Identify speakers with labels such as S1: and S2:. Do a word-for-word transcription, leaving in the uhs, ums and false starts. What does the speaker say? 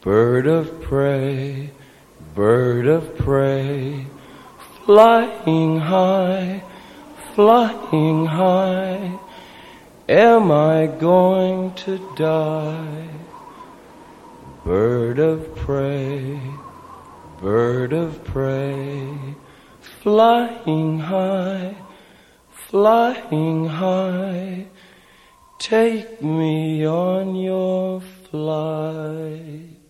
S1: Bird of prey, bird of prey, flying high, flying high, am I going to die? Bird of prey, bird of prey, flying high, flying high, take me on your flight.